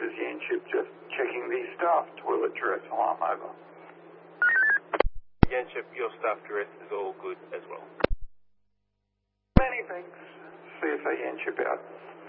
is Yanship, just checking the staff toilet dress while I'm over. Yanship, your staff dress is all good as well. Many thanks. CSA Yanship out.